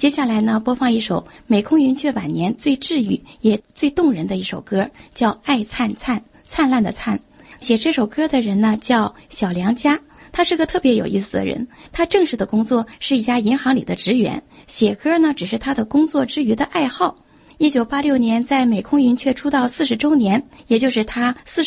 接下来呢，播放一首美空云雀晚年最治愈也最动人的一首歌，叫《爱灿灿》，灿烂的灿。写这首歌的人呢叫小梁家，他是个特别有意思的人。他正式的工作是一家银行里的职员，写歌呢只是他的工作之余的爱好。1986年，在美空云雀出道40周年，也就是他40